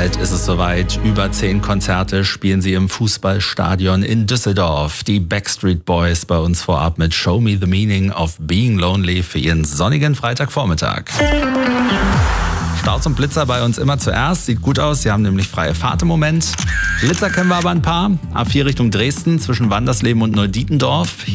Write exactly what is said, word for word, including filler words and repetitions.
Bald ist es soweit. Über zehn Konzerte spielen sie im Fußballstadion in Düsseldorf. Die Backstreet Boys bei uns vorab mit Show Me the Meaning of Being Lonely für ihren sonnigen Freitagvormittag. Stauz und Blitzer bei uns immer zuerst. Sieht gut aus, sie haben nämlich freie Fahrt im Moment. Blitzer kennen wir aber ein paar. A vier Richtung Dresden zwischen Wandersleben und Neudietendorf.